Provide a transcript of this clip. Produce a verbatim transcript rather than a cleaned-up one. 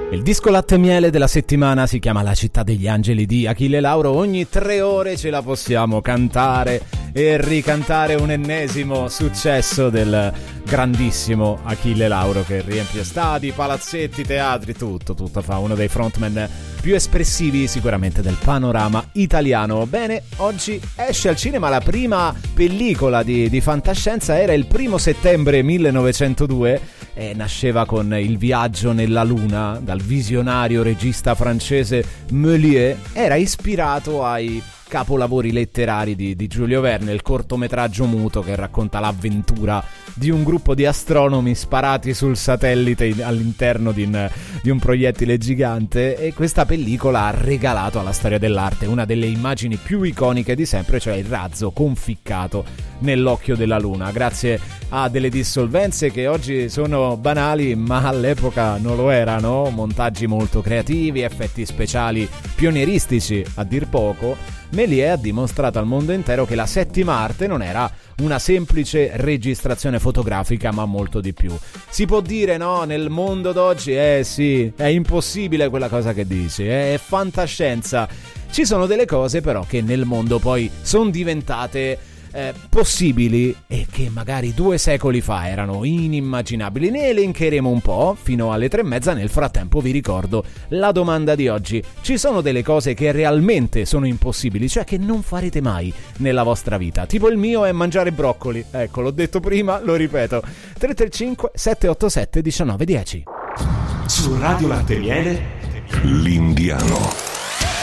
Il disco latte e miele della settimana si chiama La città degli angeli di Achille Lauro. Ogni tre ore ce la possiamo cantare e ricantare un ennesimo successo del grandissimo Achille Lauro, che riempie stadi, palazzetti, teatri, tutto, tutto fa uno dei frontman più espressivi sicuramente del panorama italiano. Bene, oggi esce al cinema la prima pellicola di, di fantascienza, era il primo settembre millenovecentodue e nasceva con Il viaggio nella luna dal visionario regista francese Méliès. Era ispirato ai capolavori letterari di, di Giulio Verne, il cortometraggio muto che racconta l'avventura di un gruppo di astronomi sparati sul satellite in, all'interno di un, di un proiettile gigante, e questa pellicola ha regalato alla storia dell'arte una delle immagini più iconiche di sempre, cioè il razzo conficcato nell'occhio della luna, grazie a delle dissolvenze che oggi sono banali ma all'epoca non lo erano, montaggi molto creativi, effetti speciali pionieristici a dir poco. Méliès ha dimostrato al mondo intero che la settima arte non era una semplice registrazione fotografica, ma molto di più. Si può dire, no, nel mondo d'oggi, eh sì, è impossibile quella cosa che dici, è fantascienza. Ci sono delle cose però che nel mondo poi sono diventate Eh, possibili e che magari due secoli fa erano inimmaginabili. Ne elencheremo un po' fino alle tre e mezza. Nel frattempo vi ricordo la domanda di oggi: ci sono delle cose che realmente sono impossibili, cioè che non farete mai nella vostra vita? Tipo il mio è mangiare broccoli. Ecco, l'ho detto prima, lo ripeto. Tre tre cinque sette otto sette uno nove uno zero. Su Radio Latte e Miele, l'Indiano.